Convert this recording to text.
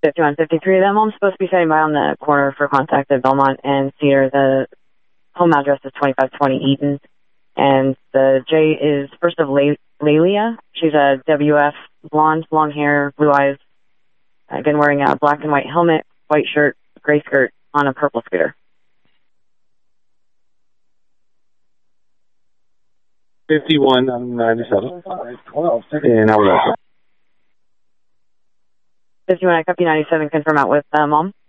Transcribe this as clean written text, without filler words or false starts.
5153. That mom's supposed to be standing by on the corner for contact at Belmont and Cedar. The home address is 2520 Eaton. And the J is first of Lelia. She's a WF, blonde, long hair, blue eyes. Again, wearing a black and white helmet, white shirt, gray skirt on a purple scooter. 5197. And I was 51, I copy 97, confirm out with Mom.